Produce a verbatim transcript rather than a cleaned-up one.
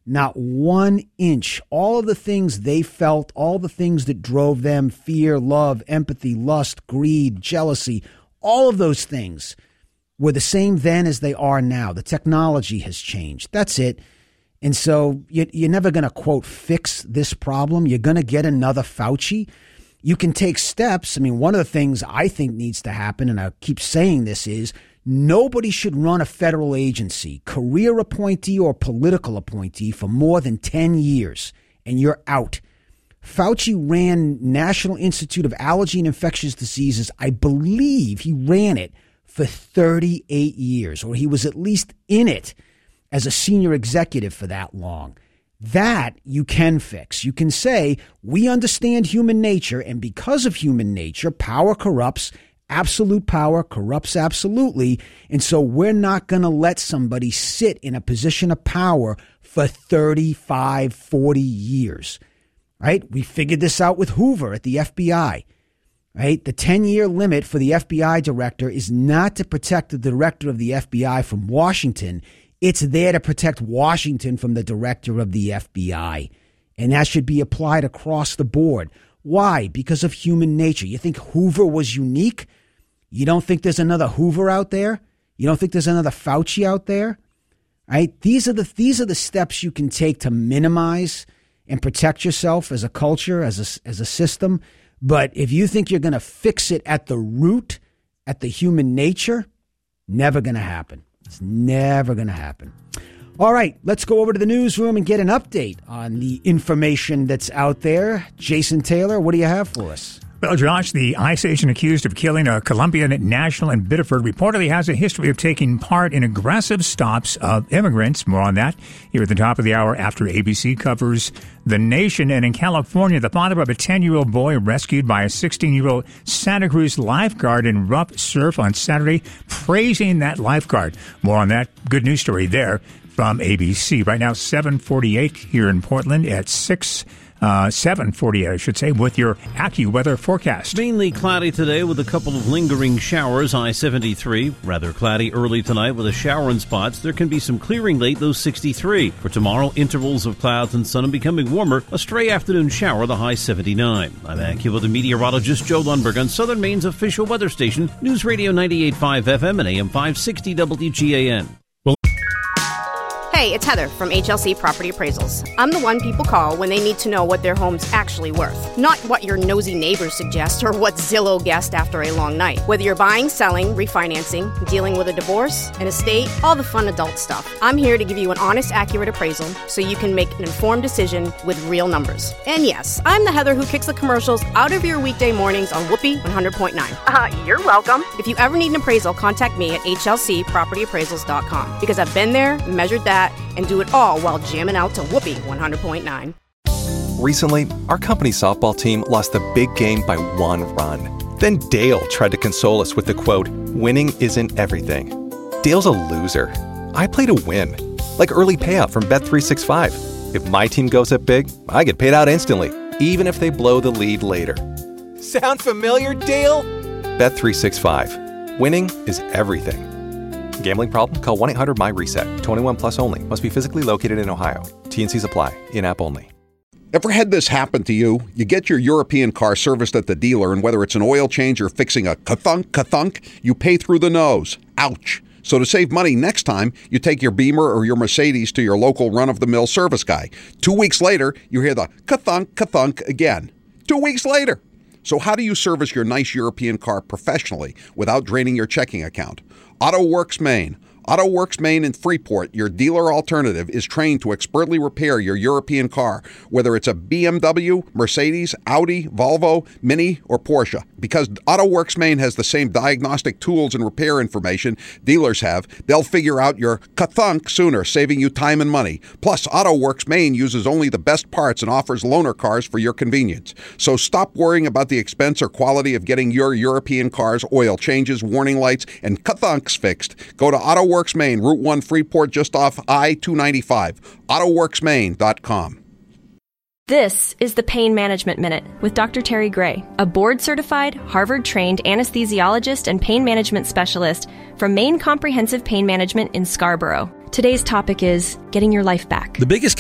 Not one inch. All of the things they felt, all the things that drove them, fear, love, empathy, lust, greed, jealousy, all of those things were the same then as they are now. The technology has changed. That's it. And so you, you're never going to, quote, fix this problem. You're going to get another Fauci. You can take steps. I mean, one of the things I think needs to happen, and I keep saying this, is nobody should run a federal agency, career appointee or political appointee, for more than ten years, and you're out. Fauci ran National Institute of Allergy and Infectious Diseases. I believe he ran it for thirty-eight years, or he was at least in it as a senior executive for that long. That you can fix. You can say, we understand human nature, and because of human nature, power corrupts. Absolute power corrupts absolutely. And so we're not going to let somebody sit in a position of power for thirty-five, forty years, right? We figured this out with Hoover at the F B I, right? The ten-year limit for the F B I director is not to protect the director of the F B I from Washington. It's there to protect Washington from the director of the F B I. And that should be applied across the board. Why? Because of human nature. You think Hoover was unique? You don't think there's another Hoover out there? You don't think there's another Fauci out there? Right? These are the these are the steps you can take to minimize and protect yourself as a culture, as a, as a system. But if you think you're going to fix it at the root, at the human nature, never going to happen. It's never going to happen. All right, let's go over to the newsroom and get an update on the information that's out there. Jason Taylor, what do you have for us? Well, Josh, the ICE agent accused of killing a Colombian national in Biddeford reportedly has a history of taking part in aggressive stops of immigrants. More on that here at the top of the hour after A B C covers the nation. And in California, the father of a ten-year-old boy rescued by a sixteen-year-old Santa Cruz lifeguard in rough surf on Saturday, praising that lifeguard. More on that good news story there from A B C. Right now, seven forty-eight here in Portland at six Uh, seven forty-eight, I should say, with your AccuWeather forecast. Mainly cloudy today with a couple of lingering showers. I seventy-three, rather cloudy early tonight with a shower in spots. There can be some clearing late, though sixty-three. For tomorrow, intervals of clouds and sun and becoming warmer. A stray afternoon shower, the high seventy-nine. I'm AccuWeather meteorologist Joe Lundberg on Southern Maine's official weather station, News Radio ninety-eight point five F M and A M five sixty W G A N. Hey, it's Heather from H L C Property Appraisals. I'm the one people call when they need to know what their home's actually worth, not what your nosy neighbors suggest or what Zillow guessed after a long night. Whether you're buying, selling, refinancing, dealing with a divorce, an estate, all the fun adult stuff, I'm here to give you an honest, accurate appraisal so you can make an informed decision with real numbers. And yes, I'm the Heather who kicks the commercials out of your weekday mornings on Whoopee one hundred point nine. Uh, you're welcome. If you ever need an appraisal, contact me at H L C property appraisals dot com because I've been there, measured that, and do it all while jamming out to Whoopee one hundred point nine. Recently, our company softball team lost the big game by one run. Then Dale tried to console us with the quote, "Winning isn't everything." Dale's a loser. I play to win. Like early payout from Bet three sixty-five. If my team goes up big, I get paid out instantly, even if they blow the lead later. Sound familiar, Dale? Bet three sixty-five. Winning is everything. Gambling problem? Call one eight hundred M Y reset. twenty-one plus only. Must be physically located in Ohio. T and C's apply. In-app only. Ever had this happen to you? You get your European car serviced at the dealer, and whether it's an oil change or fixing a ka-thunk, ka-thunk, you pay through the nose. Ouch. So to save money next time, you take your Beamer or your Mercedes to your local run-of-the-mill service guy. Two weeks later, you hear the ka-thunk, ka-thunk again. Two weeks later. So how do you service your nice European car professionally without draining your checking account? AutoWorks Maine. AutoWorks Maine in Freeport, your dealer alternative, is trained to expertly repair your European car, whether it's a B M W, Mercedes, Audi, Volvo, Mini, or Porsche. Because AutoWorks Maine has the same diagnostic tools and repair information dealers have, they'll figure out your ka-thunk sooner, saving you time and money. Plus, AutoWorks Maine uses only the best parts and offers loaner cars for your convenience. So stop worrying about the expense or quality of getting your European car's oil changes, warning lights, and ka-thunks fixed. Go to AutoWorks Maine, Route one, Freeport, just off I two ninety-five. auto works maine dot com. This is the Pain Management Minute with Doctor Terry Gray, a board-certified, Harvard-trained anesthesiologist and pain management specialist from Maine Comprehensive Pain Management in Scarborough. Today's topic is getting your life back. The biggest